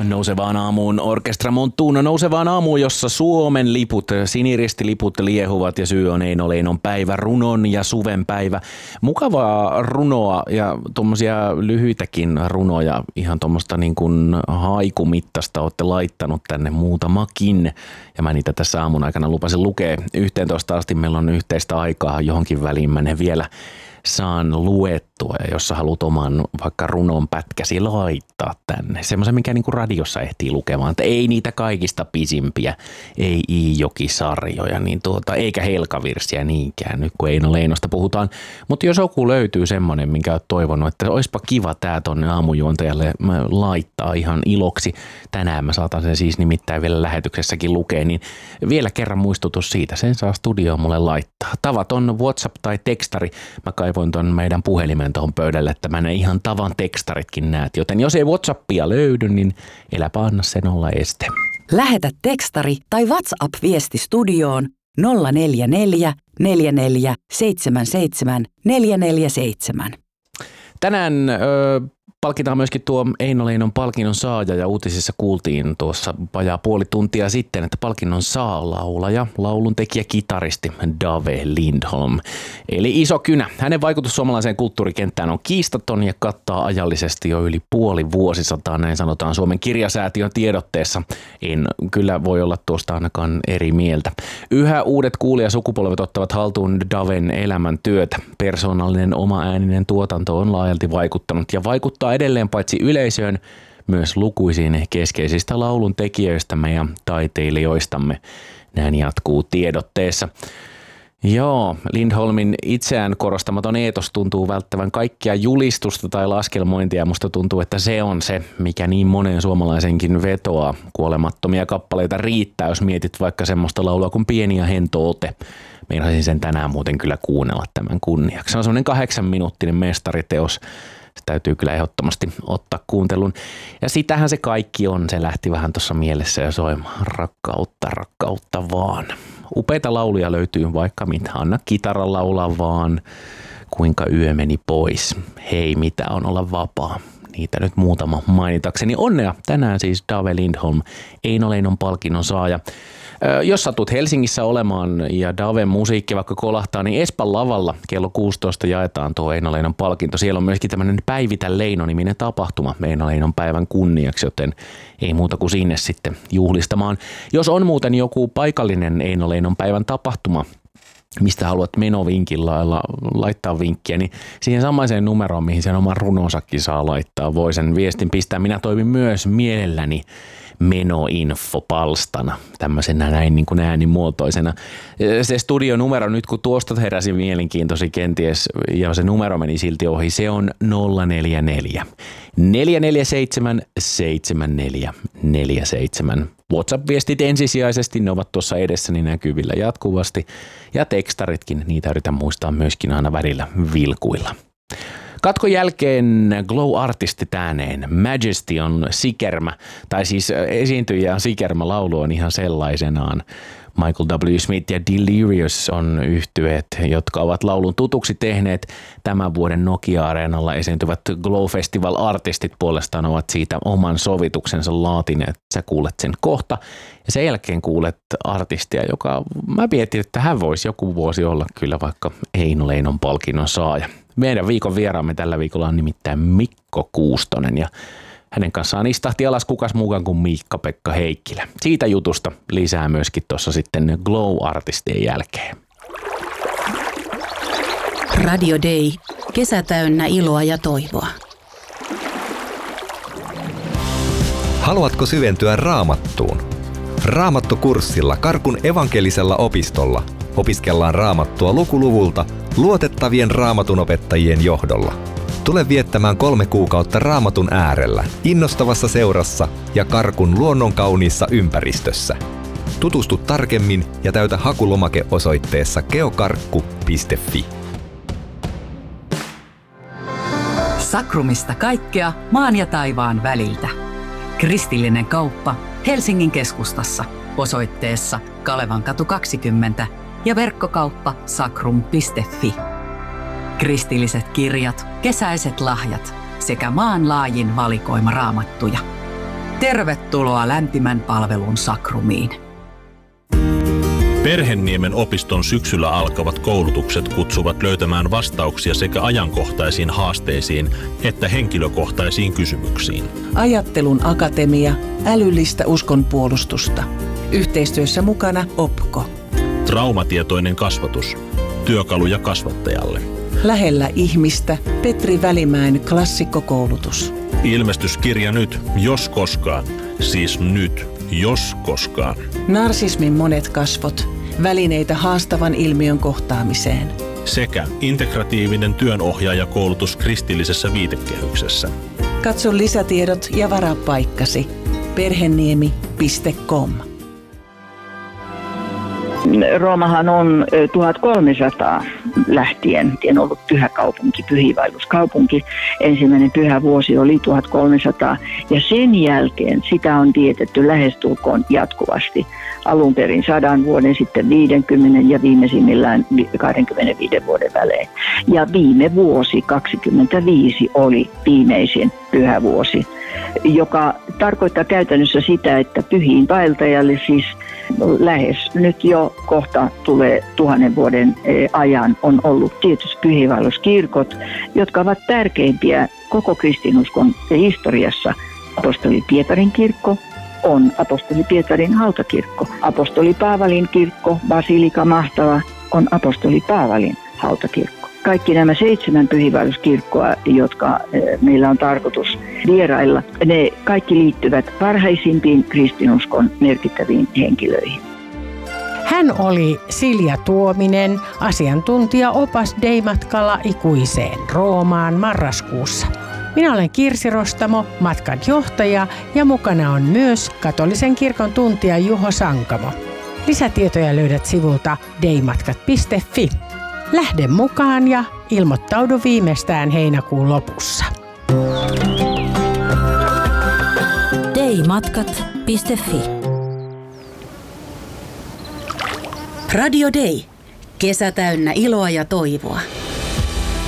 Nousevaan aamuun Orkestra Montuno, Nousevaan aamuun, jossa Suomen liput, siniristiliput liehuvat ja syy on Eino Leinon päivä, runon ja suven päivä. Mukavaa runoa ja tuommoisia lyhyitäkin runoja, ihan tuommoista niin kuin haikumittasta olette laittanut tänne muutamakin. Ja mä niitä tässä aamun aikana lupasin lukea 11 asti, meillä on yhteistä aikaa johonkin väliin, mä ne vielä saan luettua, ja jos sä haluat oman vaikka runon pätkäsi laittaa tänne. Semmoisen, mikä niinku radiossa ehtii lukemaan, että ei niitä kaikista pisimpiä, ei Iijoki-sarjoja, niin eikä Helkavirsiä niinkään, nyt kun Eino Leinosta puhutaan. Mutta jos joku löytyy semmoinen, minkä oot toivonut, että olisipa kiva tää tonne aamujuontajalle laittaa ihan iloksi. Tänään mä saatan sen siis nimittäin vielä lähetyksessäkin lukea, niin vielä kerran muistutus siitä, sen saa studioon mulle laittaa. Tavat on WhatsApp tai tekstari, mä kaivoin ton meidän puhelimen tuohon pöydälle, että mä ne ihan tavan tekstaritkin näet. Joten jos ei WhatsAppia löydy, niin eläpä anna sen olla este. Lähetä tekstari tai WhatsApp-viesti studioon 044 44 77 447. Tänään palkitaan myöskin tuo Eino Leinon palkinnon saaja, ja uutisissa kuultiin tuossa vajaa puoli tuntia sitten, että palkinnon saa laulaja, laulun tekijä, kitaristi Dave Lindholm. Eli iso kynä. Hänen vaikutus suomalaiseen kulttuurikenttään on kiistaton ja kattaa ajallisesti jo yli puoli vuosisataa, näin sanotaan Suomen kirjasäätiön tiedotteessa. En kyllä voi olla tuosta ainakaan eri mieltä. Yhä uudet kuulijasukupolvet ottavat haltuun Daven elämäntyötä. Persoonallinen oma-ääninen tuotanto on laajalti vaikuttanut ja vaikuttaa edelleen paitsi yleisöön, myös lukuisiin keskeisistä laulun tekijöistämme ja taiteilijoistamme. Näin jatkuu tiedotteessa. Joo, Lindholmin itseään korostamaton eetos tuntuu välttävän kaikkia julistusta tai laskelmointia. Musta tuntuu, että se on se, mikä niin monen suomalaisenkin vetoaa. Kuolemattomia kappaleita riittää, jos mietit vaikka semmoista laulua kuin Pieni ja hento ote. Meinasin sen tänään muuten kyllä kuunnella tämän kunniaksi. Se on semmoinen 8-minuuttinen mestariteos. Se täytyy kyllä ehdottomasti ottaa kuuntelun. Ja sitähän se kaikki on. Se lähti vähän tuossa mielessä jo soimaan. Rakkautta vaan. Upeita lauluja löytyy vaikka mitä. Anna kitaran laulaa vaan. Kuinka yö meni pois. Hei, mitä on olla vapaa. Niitä nyt muutama mainitakseni. Onnea tänään siis Dave Lindholm, Eino Leinon palkinnon saaja. Jos satut Helsingissä olemaan ja Daven musiikki vaikka kolahtaa, niin Espan lavalla kello 16 jaetaan tuo Eino Leinon palkinto. Siellä on myöskin tämmöinen Päivitä Leino-niminen tapahtuma Eino Leinon päivän kunniaksi, joten ei muuta kuin sinne sitten juhlistamaan. Jos on muuten joku paikallinen Eino Leinon päivän tapahtuma, mistä haluat menovinkillä laittaa vinkkiä, niin siihen samaiseen numeroon, mihin sen oman runonsakin saa laittaa, voi sen viestin pistää. Minä toimin myös mielelläni menoinfopalstana, tämmöisenä näin niin kuin äänimuotoisena. Se studionumero nyt, kun tuosta heräsi mielenkiintoisi kenties, ja se numero meni silti ohi, se on 044 447 7447. WhatsApp-viestit ensisijaisesti, ne ovat tuossa edessäni näkyvillä jatkuvasti, ja tekstaritkin, niitä yritän muistaa myöskin aina välillä vilkuilla. Katkon jälkeen Glow-artistit ääneen. Majesty on sikermä, tai siis esiintyjä on sikermä, laulu on ihan sellaisenaan. Michael W. Smith ja Delirious on yhtyeet, jotka ovat laulun tutuksi tehneet. Tämän vuoden Nokia-areenalla esiintyvät Glow-festival-artistit puolestaan ovat siitä oman sovituksensa laatineet. Sä kuulet sen kohta ja sen jälkeen kuulet artistia, joka mä mietin, että hän voisi joku vuosi olla kyllä vaikka Eino Leinon palkinnon saaja. Meidän viikon vieraamme tällä viikolla on nimittäin Mikko Kuustonen ja hänen kanssaan istahti alas kukas muukaan kuin Miikka-Pekka Heikkilä. Siitä jutusta lisää myöskin tuossa sitten Glow-artistien jälkeen. Radio Day. Kesä täynnä iloa ja toivoa. Haluatko syventyä Raamattuun? Raamattukurssilla Karkun evankelisella opistolla opiskellaan Raamattua lukuluvulta luotettavien raamatunopettajien johdolla. Tule viettämään 3 kuukautta Raamatun äärellä, innostavassa seurassa ja Karkun luonnonkauniissa ympäristössä. Tutustu tarkemmin ja täytä hakulomake osoitteessa geokarkku.fi. Sakrumista kaikkea maan ja taivaan väliltä. Kristillinen kauppa Helsingin keskustassa osoitteessa Kalevankatu 20 ja verkkokauppa sakrum.fi. Kristilliset kirjat, kesäiset lahjat sekä maanlaajin valikoima raamattuja. Tervetuloa lämpimän palvelun Sakrumiin. Perhenniemen opiston syksyllä alkavat koulutukset kutsuvat löytämään vastauksia sekä ajankohtaisiin haasteisiin että henkilökohtaisiin kysymyksiin. Ajattelun akatemia, älyllistä uskonpuolustusta. Yhteistyössä mukana OPKO. Traumatietoinen kasvatus. Työkaluja kasvattajalle. Lähellä ihmistä Petri Välimäen klassikkokoulutus. Ilmestyskirja nyt, jos koskaan. Siis nyt, jos koskaan. Narsismin monet kasvot. Välineitä haastavan ilmiön kohtaamiseen. Sekä integratiivinen työnohjaajakoulutus kristillisessä viitekehyksessä. Katso lisätiedot ja varaa paikkasi. perheniemi.com. Roomahan on 1300 lähtien ollut pyhä kaupunki, pyhiinvaelluskaupunki. Ensimmäinen pyhä vuosi oli 1300 ja sen jälkeen sitä on vietetty lähestulkoon jatkuvasti. Alun perin 100 vuoden, sitten 50 ja viimeisimmillään 25 vuoden välein. Ja viime vuosi 25 oli viimeisin pyhä vuosi, joka tarkoittaa käytännössä sitä, että pyhiinvaeltajalle siis lähes nyt jo kohta tulee 1000 vuoden ajan on ollut tietysti pyhiinvaelluskirkot, jotka ovat tärkeimpiä koko kristinuskon historiassa. Apostoli Pietarin kirkko on apostoli Pietarin hautakirkko. Apostoli Paavalin kirkko, Basilika Mahtava, on apostoli Paavalin hautakirkko. Kaikki nämä 7 pyhiinvaelluskirkkoa, jotka meillä on tarkoitus vierailla, ne kaikki liittyvät varhaisimpiin kristinuskon merkittäviin henkilöihin. Hän oli Silja Tuominen, asiantuntija-opas Dei-matkalla ikuiseen Roomaan marraskuussa. Minä olen Kirsi Rostamo, matkan johtaja, ja mukana on myös katolisen kirkon tuntija Juho Sankamo. Lisätietoja löydät sivulta deimatkat.fi. Lähde mukaan ja ilmoittaudu viimeistään heinäkuun lopussa. deimatkat.fi. Radio Day. Kesä täynnä iloa ja toivoa.